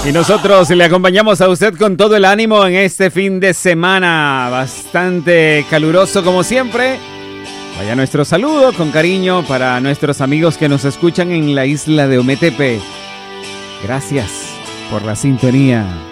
Y nosotros le acompañamos a usted con todo el ánimo en este fin de semana, bastante caluroso como siempre. Vaya nuestro saludo con cariño para nuestros amigos que nos escuchan en la isla de Ometepe. Gracias por la sintonía.